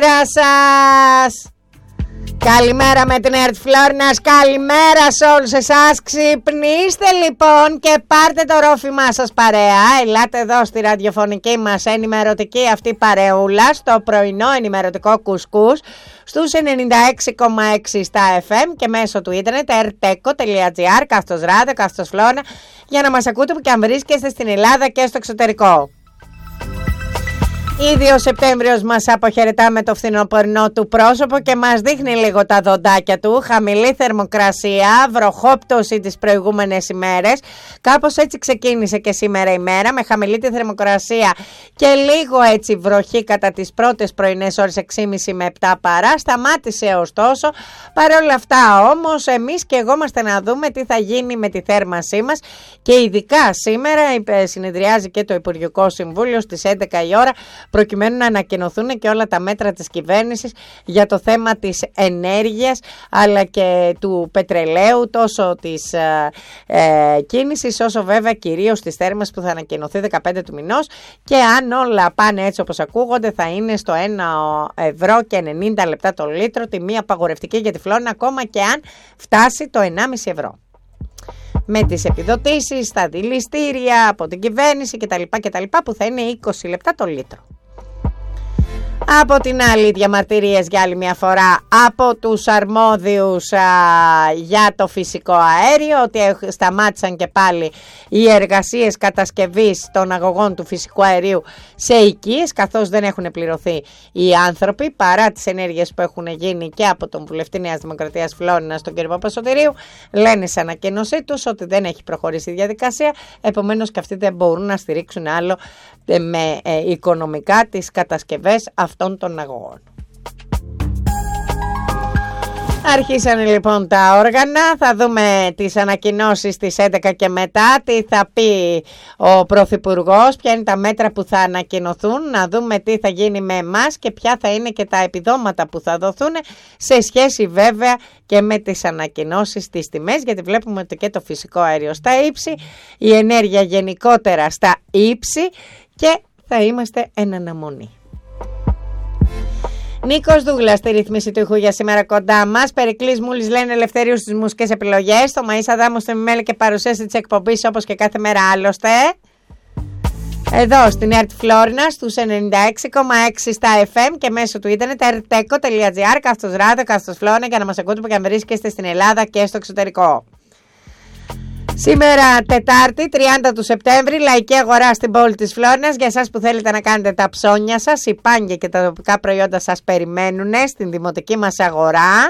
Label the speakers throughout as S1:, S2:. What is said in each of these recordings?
S1: Καλημέρα σας. Καλημέρα με την ΕΡΤ Φλόρινας. Καλημέρα σε όλους εσάς. Ξυπνήστε λοιπόν και πάρτε το ρόφημά σας παρέα. Ελάτε εδώ στη ραδιοφωνική μας ενημερωτική αυτή παρεούλα, στο πρωινό ενημερωτικό κουσκούς, στους 96,6 στα FM και μέσω του ίντερνετ erteco.gr, καύτος ράδιο, καύτος Φλόρινα, για να μας ακούτε που και αν βρίσκεστε στην Ελλάδα και στο εξωτερικό. Ήδη ο Σεπτέμβριος μας αποχαιρετά με το φθινοπορεινό του πρόσωπο και μας δείχνει λίγο τα δοντάκια του. Χαμηλή θερμοκρασία, βροχόπτωση τις προηγούμενες ημέρες. Κάπως έτσι ξεκίνησε και σήμερα η μέρα, με χαμηλή τη θερμοκρασία και λίγο έτσι βροχή κατά τις πρώτες πρωινές ώρες 6.30 με 7 παρά. Σταμάτησε ωστόσο. Παρόλα αυτά όμως εμείς και εγώ είμαστε να δούμε τι θα γίνει με τη θέρμανσή μας και ειδικά σήμερα συνεδριάζει και το Υπουργικό Συμβούλιο στις 11 η ώρα, προκειμένου να ανακοινωθούν και όλα τα μέτρα της κυβέρνησης για το θέμα της ενέργειας αλλά και του πετρελαίου, τόσο της κίνησης όσο βέβαια κυρίως της θέρμανσης που θα ανακοινωθεί 15 του μηνός, και αν όλα πάνε έτσι όπως ακούγονται θα είναι στο 1,90 € το λίτρο, τιμή απαγορευτική για τη Φλόρινα ακόμα και αν φτάσει το 1,5 €. Με τις επιδοτήσεις, τα δηληστήρια από την κυβέρνηση κτλ. Που θα είναι 20 λεπτά το λίτρο. Από την άλλη, διαμαρτυρίες για άλλη μια φορά από τους αρμόδιους για το φυσικό αέριο, ότι σταμάτησαν και πάλι οι εργασίες κατασκευής των αγωγών του φυσικού αερίου σε οικίες, καθώς δεν έχουν πληρωθεί οι άνθρωποι παρά τις ενέργειες που έχουν γίνει και από τον βουλευτή Νέας Δημοκρατίας Φλόρινας, τον κ. Παπασωτηρίου. Λένε σε ανακοίνωσή τους ότι δεν έχει προχωρήσει η διαδικασία, επομένως και αυτοί δεν μπορούν να στηρίξουν άλλο με οικονομικά τις κατασκευές αυτών των αγωγών. Αρχίσανε λοιπόν τα όργανα, θα δούμε τις ανακοινώσεις στις 11 και μετά, τι θα πει ο Πρωθυπουργός, ποια είναι τα μέτρα που θα ανακοινωθούν, να δούμε τι θα γίνει με εμάς και ποια θα είναι και τα επιδόματα που θα δοθούν, σε σχέση βέβαια και με τις ανακοινώσεις στις τιμές, γιατί βλέπουμε ότι και το φυσικό αέριο στα ύψη, η ενέργεια γενικότερα στα ύψη και θα είμαστε εν αναμονή. Νίκος Δούγλας στη ρύθμιση του ήχου για σήμερα κοντά μας. Περικλής Μούλης λένε Ελευθερίου στις μουσικές επιλογές. Το Μαΐς Αδάμου στο μέλη και παρουσίαση της εκπομπής όπως και κάθε μέρα άλλωστε. Εδώ στην ΕΡΤ Φλόρινα στους 96,6 στα FM και μέσω του ίντερνετ erteco.gr, καύτος ράδιο, καύτος Φλόρινα, για να μας ακούτε που και αν βρίσκεστε στην Ελλάδα και στο εξωτερικό. Σήμερα Τετάρτη 30 του Σεπτέμβρη, λαϊκή αγορά στην πόλη της Φλόρινας. Για εσάς που θέλετε να κάνετε τα ψώνια σας, οι πάγκια και τα τοπικά προϊόντα σας περιμένουν στην δημοτική μας αγορά.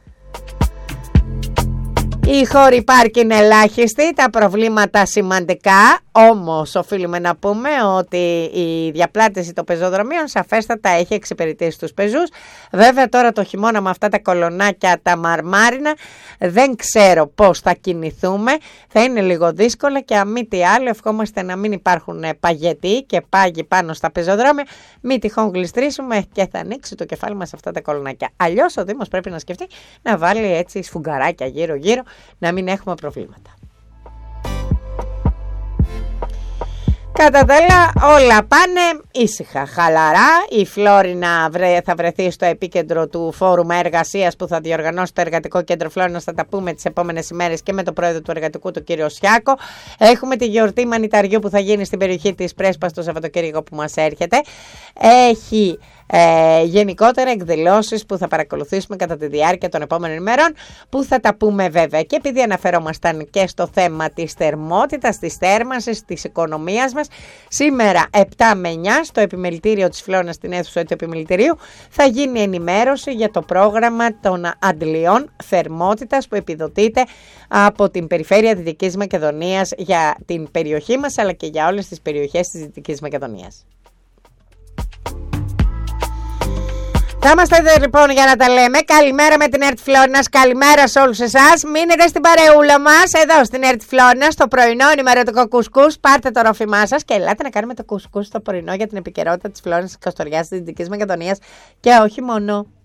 S1: Οι χώροι πάρκινγκ είναι ελάχιστοι, τα προβλήματα σημαντικά, όμως οφείλουμε να πούμε ότι η διαπλάτηση των πεζοδρομίων σαφέστατα έχει εξυπηρετήσει τους πεζούς. Βέβαια τώρα το χειμώνα με αυτά τα κολονάκια τα μαρμάρινα δεν ξέρω πώς θα κινηθούμε, θα είναι λίγο δύσκολα και αν μη τι άλλο ευχόμαστε να μην υπάρχουν παγετοί και πάγοι πάνω στα πεζοδρόμια, μη τυχόν γλιστρήσουμε και θα ανοίξει το κεφάλι μας αυτά τα κολονάκια. Αλλιώς ο Δήμος πρέπει να σκεφτεί να βάλει έτσι σφουγγαράκια γύρω-γύρω, να μην έχουμε προβλήματα. Κατά τα άλλα όλα πάνε ήσυχα, χαλαρά. Η Φλόρινα θα βρεθεί στο επίκεντρο του φόρουμ εργασίας που θα διοργανώσει το Εργατικό Κέντρο Φλόρινας. Θα τα πούμε τις επόμενες ημέρες και με τον πρόεδρο του Εργατικού, τον κύριο Σιάκο. Έχουμε τη γιορτή μανιταριού που θα γίνει στην περιοχή της Πρέσπας το Σαββατοκύριακο που μας έρχεται. Έχει γενικότερα εκδηλώσεις που θα παρακολουθήσουμε κατά τη διάρκεια των επόμενων ημερών, που θα τα πούμε βέβαια και επειδή αναφερόμασταν και στο θέμα της θερμότητας, της θέρμανσης, της οικονομίας μας. Σήμερα 7 με 9 στο επιμελητήριο της Φλόρινας, στην αίθουσα του επιμελητηρίου, θα γίνει ενημέρωση για το πρόγραμμα των αντλιών θερμότητας που επιδοτείται από την Περιφέρεια Δυτικής Μακεδονίας για την περιοχή μας αλλά και για όλες τις περιοχές της Δυτικής Μακεδονίας. Θα είμαστε εδώ λοιπόν για να τα λέμε. Καλημέρα με την ΕΡΤ Φλόρινας, καλημέρα σε όλους εσάς. Μείνετε στην παρεούλα μας εδώ στην ΕΡΤ Φλόρινας, στο πρωινό ενημερωτικό κουσκούς. Πάρτε το ρόφημά σας και ελάτε να κάνουμε το κουσκούς στο πρωινό για την επικαιρότητα της Φλόρινας, της Καστοριάς, της Δυτικής Μακεδονίας και όχι μόνο.